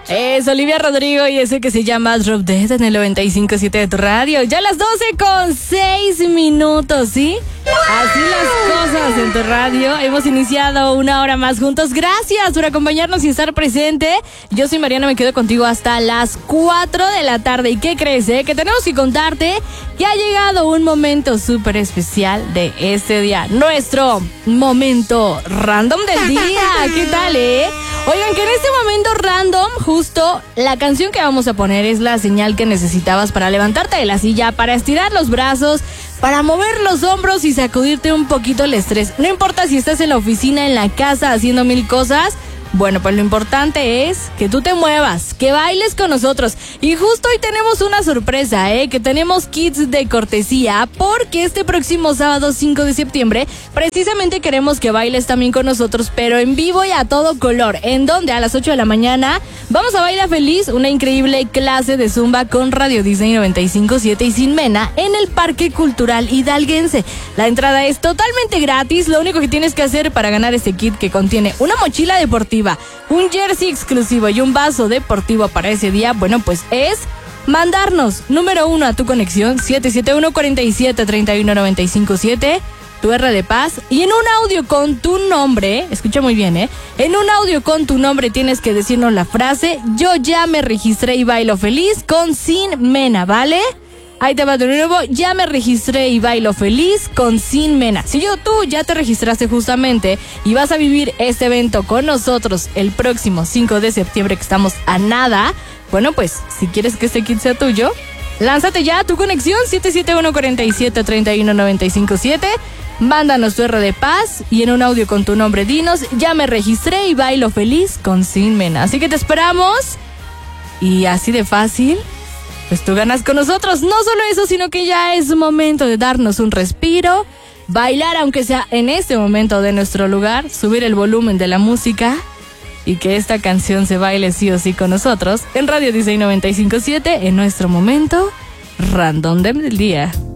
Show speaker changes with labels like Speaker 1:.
Speaker 1: Es Olivia Rodrigo y ese que se llama Drop Dead en el 95.7 de tu radio. Ya a las 12:06, ¿sí? Así las cosas en tu radio. Hemos iniciado una hora más juntos. Gracias por acompañarnos y estar presente. Yo soy Mariana, me quedo contigo hasta las 4 de la tarde. ¿Y qué crees, Que tenemos que contarte que ha llegado un momento súper especial de este día. Nuestro momento random del día. ¿Qué tal, Oigan, que en este momento random, justo la canción que vamos a poner es la señal que necesitabas para levantarte de la silla, para estirar los brazos, para mover los hombros y sacudirte un poquito el estrés. No importa si estás en la oficina, en la casa, haciendo mil cosas. Bueno, pues lo importante es que tú te muevas, que bailes con nosotros. Y justo hoy tenemos una sorpresa, que tenemos kits de cortesía, porque este próximo sábado 5 de septiembre precisamente queremos que bailes también con nosotros, pero en vivo y a todo color. ¿En donde? A las 8 de la mañana vamos a Baila Feliz, una increíble clase de Zumba con Radio Disney 95.7 y Sin Mena en el Parque Cultural Hidalguense. La entrada es totalmente gratis. Lo único que tienes que hacer para ganar este kit, que contiene una mochila deportiva, un jersey exclusivo y un vaso deportivo para ese día, bueno, pues es mandarnos, número 1, a tu conexión 771-47-31-95.7, tu R de Paz, y en un audio con tu nombre, escucha muy bien, en un audio con tu nombre tienes que decirnos la frase: yo ya me registré y bailo feliz con Sin Mena, ¿vale? Ahí te va de nuevo: ya me registré y bailo feliz con Sin Mena. Si tú ya te registraste justamente y vas a vivir este evento con nosotros el próximo 5 de septiembre, que estamos a nada, bueno, pues si quieres que este kit sea tuyo, lánzate ya a tu conexión 771-47-31-95.7, mándanos tu R de Paz y en un audio con tu nombre dinos: ya me registré y bailo feliz con Sin Mena. Así que te esperamos, y así de fácil, pues tú ganas con nosotros. No solo eso, sino que ya es momento de darnos un respiro, bailar aunque sea en este momento de nuestro lugar, subir el volumen de la música y que esta canción se baile sí o sí con nosotros en Radio Disney 95.7 en nuestro momento random del día.